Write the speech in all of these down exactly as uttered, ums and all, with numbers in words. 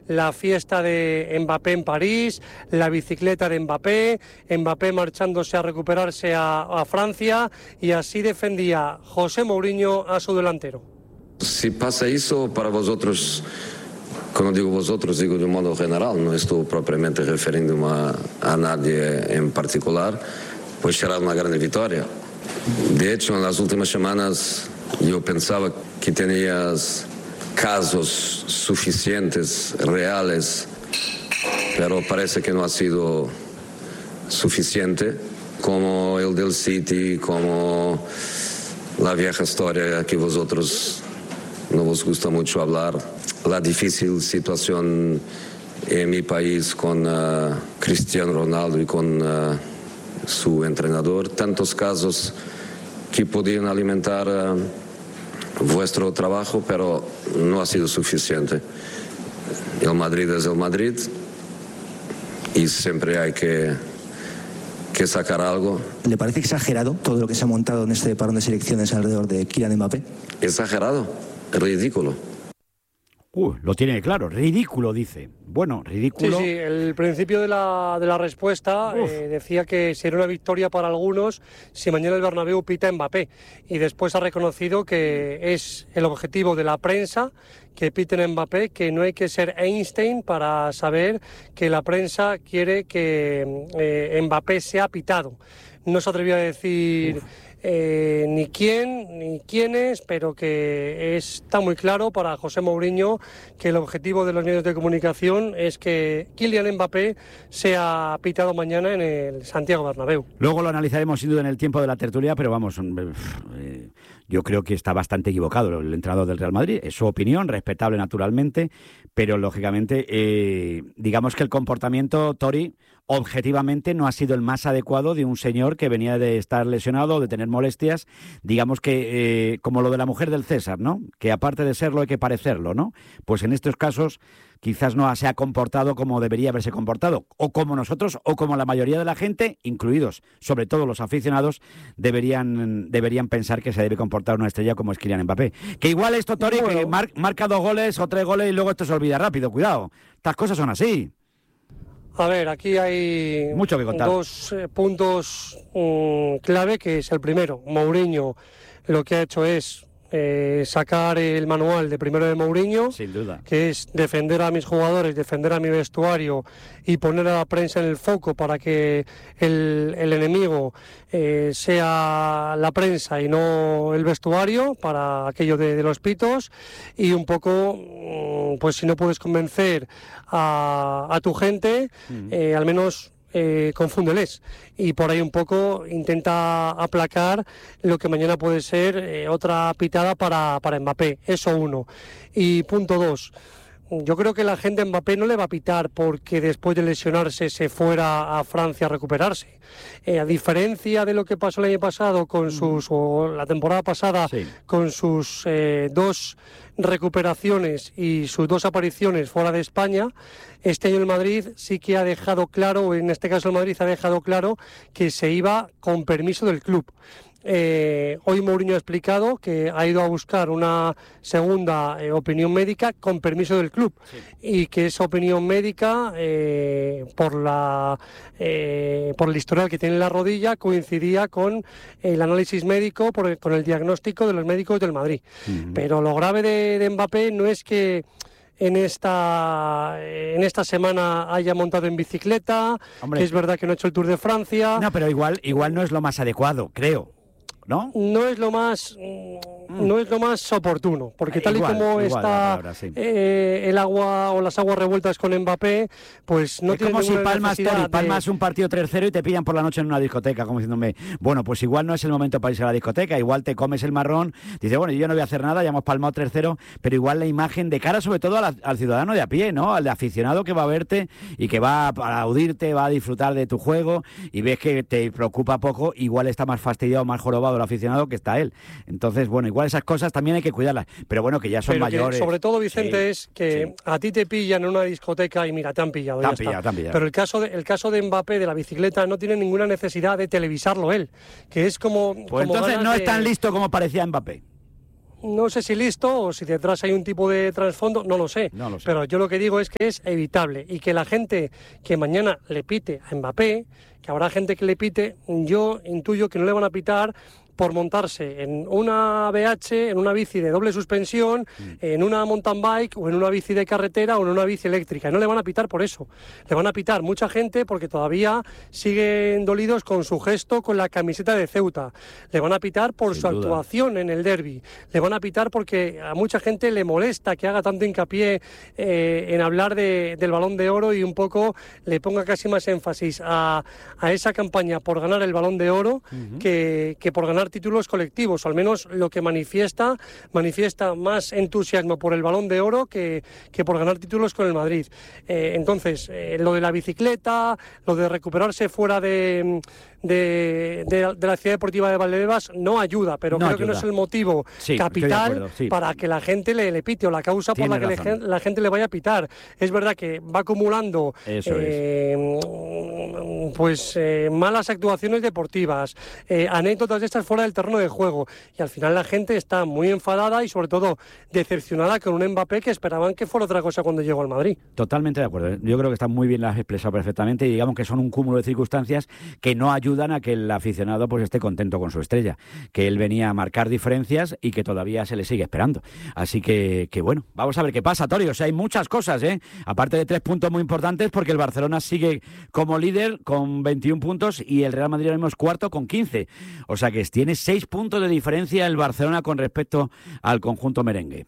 la fiesta de Mbappé en París, la bicicleta de Mbappé, Mbappé marchándose a recuperarse a, a Francia, y así defendía José Mourinho a su delantero. Si pasa eso para vosotros, cuando digo vosotros, digo de un modo general, no estoy propiamente refiriéndome a, a nadie en particular, pues será una gran victoria. De hecho, en las últimas semanas yo pensaba que tenías casos suficientes, reales, pero parece que no ha sido suficiente, como el del City, como la vieja historia que vosotros no os gusta mucho hablar, la difícil situación en mi país con uh, Cristiano Ronaldo y con uh, su entrenador, tantos casos que podían alimentar uh, vuestro trabajo, pero no ha sido suficiente. El Madrid es el Madrid y siempre hay que, que sacar algo. ¿Le parece exagerado todo lo que se ha montado en este parón de selecciones alrededor de Kylian Mbappé? Exagerado, ridículo. Uh, lo tiene claro, ridículo, dice. Bueno, ridículo. Sí, sí, el principio de la, de la respuesta eh, decía que sería una victoria para algunos si mañana el Bernabéu pita Mbappé, y después ha reconocido que es el objetivo de la prensa que piten Mbappé, que no hay que ser Einstein para saber que la prensa quiere que eh, Mbappé sea pitado. No se atrevió a decir eh, ni quién ni quiénes, pero que está muy claro para José Mourinho que el objetivo de los medios de comunicación es que Kylian Mbappé sea pitado mañana en el Santiago Bernabéu. Luego lo analizaremos sin duda en el tiempo de la tertulia, pero vamos, eh, yo creo que está bastante equivocado el entrenador del Real Madrid. Es su opinión, respetable naturalmente, pero lógicamente eh, digamos que el comportamiento, Tori, objetivamente no ha sido el más adecuado de un señor que venía de estar lesionado, de tener molestias, digamos que eh, como lo de la mujer del César, ¿no? Que aparte de serlo hay que parecerlo, ¿no? Pues en estos casos quizás no se ha comportado como debería haberse comportado, o como nosotros, o como la mayoría de la gente, incluidos sobre todo los aficionados, deberían deberían pensar que se debe comportar una estrella como es Kylian Mbappé. Que igual esto, Tori, bueno, que mar, marca dos goles o tres goles y luego esto se olvida rápido, cuidado. Estas cosas son así. A ver, aquí hay mucho que contar. Dos eh, puntos um, clave, que es el primero. Mourinho lo que ha hecho es eh, sacar el manual de primero de Mourinho, sin duda, que es defender a mis jugadores, defender a mi vestuario y poner a la prensa en el foco para que el, el enemigo eh, sea la prensa y no el vestuario, para aquello de, de los pitos. Y un poco, pues si no puedes convencer a, a tu gente, eh, al menos Eh, confúndeles, y por ahí un poco intenta aplacar lo que mañana puede ser eh, otra pitada para, para Mbappé. Eso uno. Y punto dos, yo creo que la gente a Mbappé no le va a pitar porque después de lesionarse se fuera a Francia a recuperarse. Eh, a diferencia de lo que pasó el año pasado con sus, o la temporada pasada, sí, con sus eh, dos recuperaciones y sus dos apariciones fuera de España, este año el Madrid sí que ha dejado claro, en este caso el Madrid ha dejado claro que se iba con permiso del club. Eh, hoy Mourinho ha explicado que ha ido a buscar una segunda eh, opinión médica con permiso del club, sí, y que esa opinión médica eh, por la eh, por el historial que tiene en la rodilla coincidía con el análisis médico, por el, con el diagnóstico de los médicos del Madrid. Uh-huh. Pero lo grave de, de Mbappé no es que en esta en esta semana haya montado en bicicleta, Hombre. que es verdad que no ha hecho el Tour de Francia. No, pero igual igual no es lo más adecuado, creo. ¿No? No es lo más mm. no es lo más oportuno, porque tal igual, y como igual, está palabra, sí. eh, el agua o las aguas revueltas con Mbappé, pues no es tiene como si palmas, Tori, de... palmas un partido tres cero y te pillan por la noche en una discoteca, como diciéndome, bueno, pues igual no es el momento para irse a la discoteca, igual te comes el marrón, dices, bueno, yo no voy a hacer nada, ya hemos palmado tres cero, pero igual la imagen de cara sobre todo a la, al ciudadano de a pie, ¿no? Al de aficionado que va a verte y que va a aplaudirte, va a disfrutar de tu juego, y ves que te preocupa poco, igual está más fastidiado, más jorobado el aficionado que está él. Entonces, bueno, igual esas cosas también hay que cuidarlas, pero bueno, que ya son pero mayores. Que, sobre todo, Vicente, sí, es que sí. a ti te pillan en una discoteca y mira, te han pillado, te ya han pillado, está. Te han pillado. Pero el caso, de, el caso de Mbappé, de la bicicleta, no tiene ninguna necesidad de televisarlo él, que es como... Pues como entonces no de... es tan listo como parecía Mbappé. no sé si listo o si detrás hay un tipo de trasfondo, no lo sé. No lo sé. Pero yo lo que digo es que es evitable y que la gente que mañana le pite a Mbappé, que habrá gente que le pite, yo intuyo que no le van a pitar por montarse en una B H, en una bici de doble suspensión, mm. en una mountain bike o en una bici de carretera o en una bici eléctrica. Y no le van a pitar por eso. Le van a pitar mucha gente porque todavía siguen dolidos con su gesto con la camiseta de Ceuta. Le van a pitar por Sin su duda. actuación en el derbi. Le van a pitar porque a mucha gente le molesta que haga tanto hincapié eh, en hablar de, del Balón de Oro y un poco le ponga casi más énfasis a, a esa campaña por ganar el Balón de Oro uh-huh. que, que por ganar títulos colectivos, o al menos lo que manifiesta, manifiesta más entusiasmo por el Balón de Oro que, que por ganar títulos con el Madrid. Eh, entonces, eh, lo de la bicicleta, lo de recuperarse fuera de, de, de, de la ciudad deportiva de Valdebebas no ayuda, pero no creo ayuda. que no es el motivo sí, capital acuerdo, sí. para que la gente le, le pite o la causa Tiene por la que le, la gente le vaya a pitar. Es verdad que va acumulando eh, pues eh, malas actuaciones deportivas, eh, anécdotas de estas fuera del terreno de juego, y al final la gente está muy enfadada y sobre todo decepcionada con un Mbappé que esperaban que fuera otra cosa cuando llegó al Madrid. Totalmente de acuerdo. Yo creo que está muy bien, las has expresado perfectamente, y digamos que son un cúmulo de circunstancias que no ayudan a que el aficionado pues esté contento con su estrella, que él venía a marcar diferencias y que todavía se le sigue esperando. Así que, que bueno, vamos a ver qué pasa, Tori. O sea, hay muchas cosas, ¿eh? Aparte de tres puntos muy importantes, porque el Barcelona sigue como líder con veintiún puntos y el Real Madrid ahora mismo es cuarto con quince. O sea que tiene seis puntos de diferencia el Barcelona con respecto al conjunto merengue.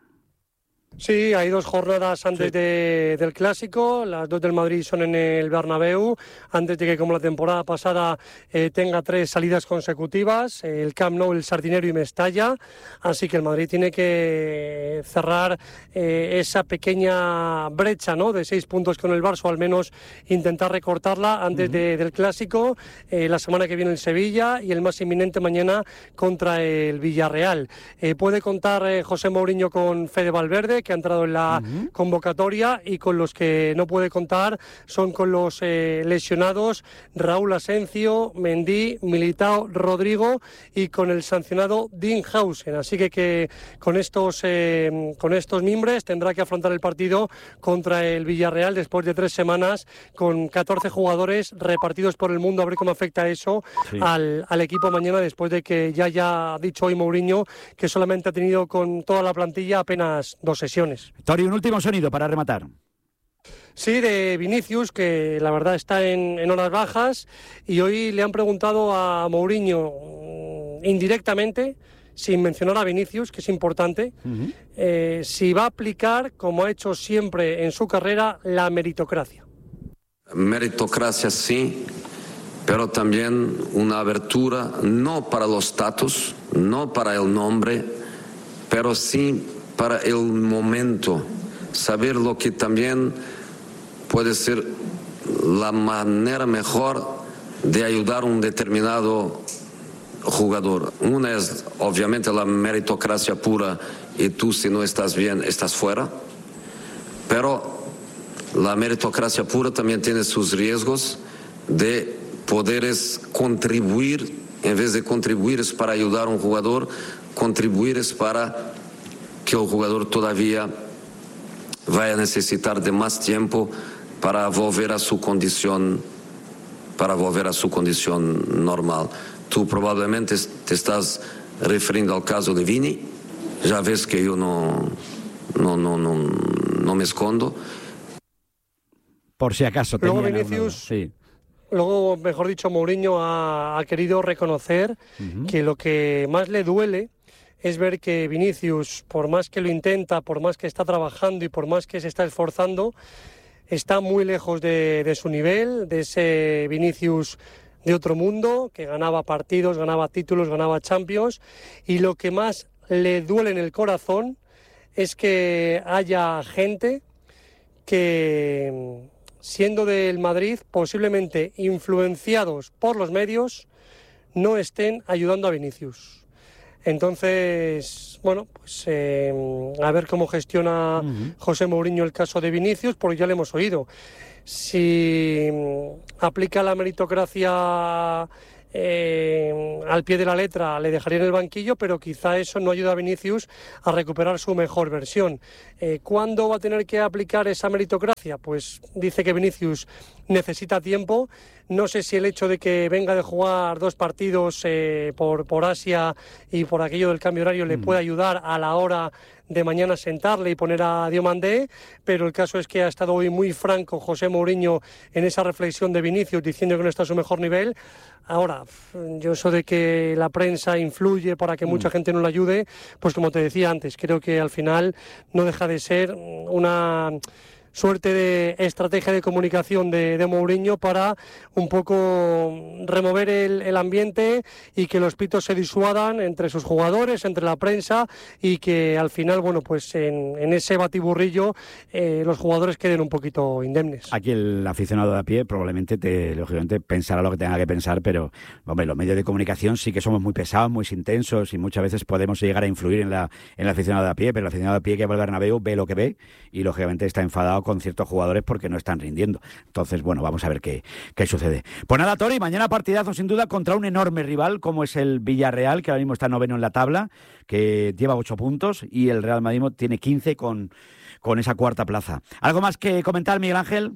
Sí, hay dos jornadas antes sí. de, del Clásico, las dos del Madrid son en el Bernabéu, antes de que, como la temporada pasada, eh, tenga tres salidas consecutivas, el Camp Nou, el Sardinero y Mestalla, así que el Madrid tiene que cerrar eh, esa pequeña brecha, ¿no?, de seis puntos con el Barça, o al menos intentar recortarla antes uh-huh. de, del Clásico, eh, la semana que viene el Sevilla y el más inminente mañana contra el Villarreal. Eh, puede contar eh, José Mourinho con Fede Valverde, que ha entrado en la uh-huh. convocatoria, y con los que no puede contar son con los eh, lesionados Raúl Asencio, Mendy, Militao, Rodrigo, y con el sancionado Dean Hausen. Así que, que con estos eh, con estos mimbres tendrá que afrontar el partido contra el Villarreal después de tres semanas con catorce jugadores repartidos por el mundo. A ver cómo afecta eso sí. al, al equipo mañana, después de que ya haya dicho hoy Mourinho que solamente ha tenido con toda la plantilla apenas dos sesiones. Tori, un último sonido para rematar. Sí, de Vinicius, que la verdad está en, en horas bajas, y hoy le han preguntado a Mourinho indirectamente, sin mencionar a Vinicius, que es importante, uh-huh. eh, si va a aplicar, como ha hecho siempre en su carrera, la meritocracia. Meritocracia sí, pero también una abertura, no para los status, no para el nombre, pero sí para el momento, saber lo que también puede ser la manera mejor de ayudar a un determinado jugador. Una es obviamente la meritocracia pura, y tú, si no estás bien, estás fuera, pero la meritocracia pura también tiene sus riesgos de poder contribuir, en vez de contribuir es para ayudar a un jugador, contribuir es para que el jugador todavía vaya a necesitar de más tiempo para volver a su condición, para volver a su condición normal. Tú probablemente te estás refiriendo al caso de Vini, ya ves que yo no, no, no, no, no me escondo. Por si acaso tenía Luego Vinicius, sí. Luego, mejor dicho, Mourinho ha, ha querido reconocer uh-huh. que lo que más le duele es ver que Vinicius, por más que lo intenta, por más que está trabajando y por más que se está esforzando, está muy lejos de, de su nivel, de ese Vinicius de otro mundo, que ganaba partidos, ganaba títulos, ganaba Champions, y lo que más le duele en el corazón es que haya gente que, siendo del Madrid, posiblemente influenciados por los medios, no estén ayudando a Vinicius. Entonces, bueno, pues eh, a ver cómo gestiona uh-huh. José Mourinho el caso de Vinicius, porque ya le hemos oído. Si aplica la meritocracia eh, al pie de la letra le dejaría en el banquillo, pero quizá eso no ayuda a Vinicius a recuperar su mejor versión. Eh, ¿Cuándo va a tener que aplicar esa meritocracia? Pues dice que Vinicius necesita tiempo. No sé si el hecho de que venga de jugar dos partidos eh, por, por Asia y por aquello del cambio horario le puede ayudar a la hora de mañana sentarle y poner a Diomandé, pero el caso es que ha estado hoy muy franco José Mourinho en esa reflexión de Vinicius, diciendo que no está a su mejor nivel. Ahora, yo eso de que la prensa influye para que mucha gente no le ayude, pues como te decía antes, creo que al final no deja de ser una suerte de estrategia de comunicación de, de Mourinho para un poco remover el, el ambiente y que los pitos se disuadan entre sus jugadores, entre la prensa, y que al final, bueno, pues en, en ese batiburrillo eh, los jugadores queden un poquito indemnes. Aquí el aficionado de a pie probablemente, te, lógicamente, pensará lo que tenga que pensar, pero, hombre, los medios de comunicación sí que somos muy pesados, muy intensos, y muchas veces podemos llegar a influir en, la, en el aficionado de a pie, pero el aficionado de a pie que va al Bernabéu ve lo que ve y, lógicamente, está enfadado con ciertos jugadores porque no están rindiendo. Entonces, bueno, vamos a ver qué, qué sucede. Pues nada, Tori, mañana partidazo sin duda contra un enorme rival como es el Villarreal, que ahora mismo está noveno en la tabla, que lleva ocho puntos, y el Real Madrid tiene quince con, con esa cuarta plaza. ¿Algo más que comentar, Miguel Ángel?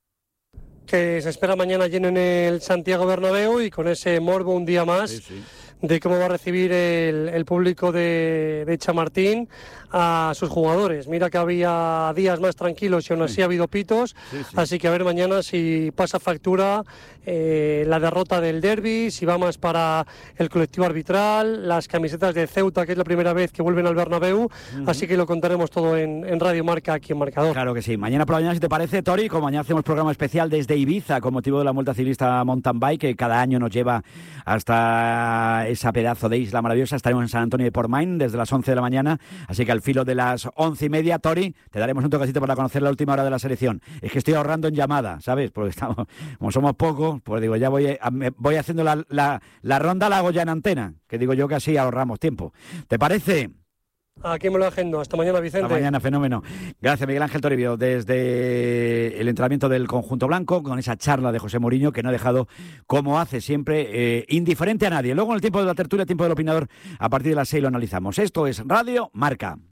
Que se espera mañana lleno en el Santiago Bernabéu y con ese morbo un día más. Sí, sí. De cómo va a recibir el, el público de, de Chamartín a sus jugadores. Mira que había días más tranquilos y aún así sí ha habido pitos, sí, sí. Así que a ver mañana si pasa factura eh, la derrota del derbi, si va más para el colectivo arbitral, las camisetas de Ceuta, que es la primera vez que vuelven al Bernabéu, uh-huh. Así que lo contaremos todo en, en Radio Marca, aquí en Marcador. Claro que sí. Mañana por la mañana, si te parece, Tori, como mañana hacemos programa especial desde Ibiza con motivo de la Vuelta Ciclista Mountain Bike, que cada año nos lleva hasta esa pedazo de isla maravillosa. Estaremos en San Antonio de Portmain desde las once de la mañana, así que al filo de las once y media, Tori, te daremos un toquecito para conocer la última hora de la selección. Es que estoy ahorrando en llamada, ¿sabes? Porque estamos, como somos pocos, pues digo, ya voy, voy haciendo la, la, la ronda, la hago ya en antena, que digo yo que así ahorramos tiempo. ¿Te parece? Aquí me lo agendo. Hasta mañana, Vicente. Hasta mañana, fenómeno. Gracias, Miguel Ángel Toribio, desde el entrenamiento del conjunto blanco, con esa charla de José Mourinho, que no ha dejado, como hace siempre, eh, indiferente a nadie. Luego, en el tiempo de la tertulia, tiempo del opinador, a partir de las seis lo analizamos. Esto es Radio Marca.